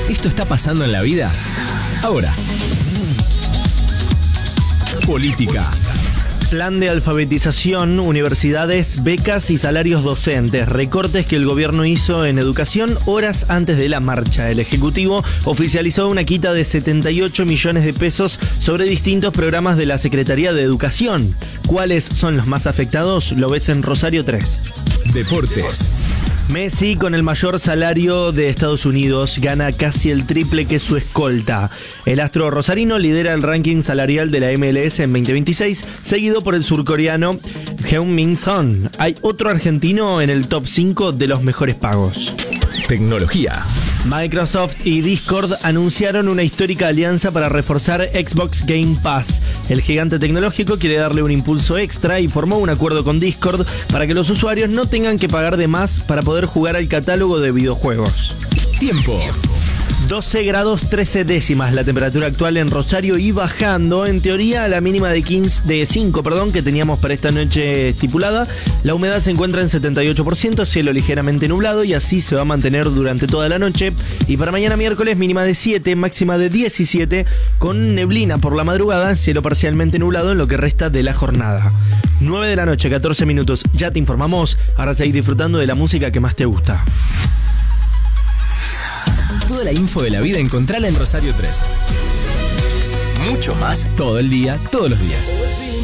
Esto está pasando en la vida ahora. Política. Plan de alfabetización, universidades, becas y salarios docentes. Recortes que el gobierno hizo en educación horas antes de la marcha. El Ejecutivo oficializó una quita de 78 millones de pesos sobre distintos programas de la Secretaría de Educación. ¿Cuáles son los más afectados? Lo ves en Rosario 3. Deportes. Messi, con el mayor salario de Estados Unidos, gana casi el triple que su escolta. El astro rosarino lidera el ranking salarial de la MLS en 2026, seguido por el surcoreano Heung-min Son. Hay otro argentino en el top 5 de los mejores pagos. Tecnología. Microsoft y Discord anunciaron una histórica alianza para reforzar Xbox Game Pass. El gigante tecnológico quiere darle un impulso extra y formó un acuerdo con Discord para que los usuarios no tengan que pagar de más para poder jugar al catálogo de videojuegos. Tiempo. 12 grados 13 décimas la temperatura actual en Rosario y bajando, en teoría, a la mínima de 5 que teníamos para esta noche estipulada. La humedad se encuentra en 78%, cielo ligeramente nublado y así se va a mantener durante toda la noche. Y para mañana miércoles, mínima de 7, máxima de 17, con neblina por la madrugada, cielo parcialmente nublado en lo que resta de la jornada. 9 de la noche, 14 minutos, ya te informamos. Ahora seguís disfrutando de la música que más te gusta. Toda la info de la vida encontrala en Rosario 3. Mucho más todo el día, todos los días.